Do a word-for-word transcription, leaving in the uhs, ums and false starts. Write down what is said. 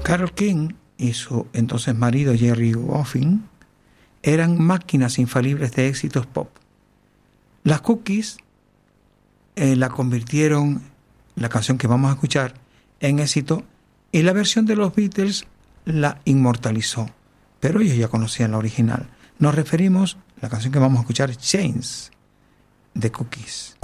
Carole King y su entonces marido Jerry Goffin eran máquinas infalibles de éxitos pop. Las Cookies eh, la convirtieron, la canción que vamos a escuchar, en éxito, y la versión de los Beatles la inmortalizó, pero ellos ya conocían la original. Nos referimos a la canción que vamos a escuchar, Chains, de Cookies.